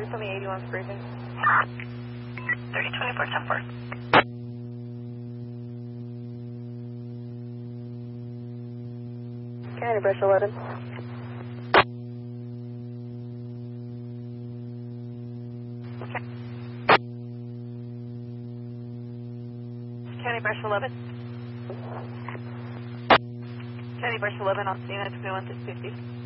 service on the 81 Sprucing. 3024-10-4. County Brush 11. County Brush 11. County Brush 11 on scene at 21 650.